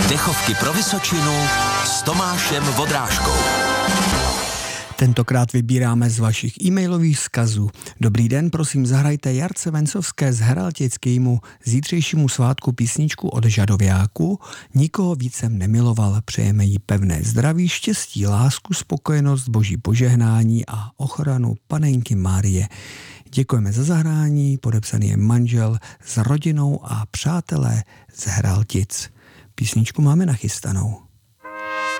Dechovky pro Vysočinu s Tomášem Vodrážkou. Tentokrát vybíráme z vašich e-mailových vzkazů. Dobrý den, prosím, zahrajte Jarce Vencovské z Heraltickému zítřejšímu svátku písničku od Žadovějáku. Nikoho víc jsem nemiloval. Přejeme jí pevné zdraví, štěstí, lásku, spokojenost, boží požehnání a ochranu Panenky Márie. Děkujeme za zahrání, podepsaný je manžel s rodinou a přátelé z Heraltic. Písničku máme nachystanou.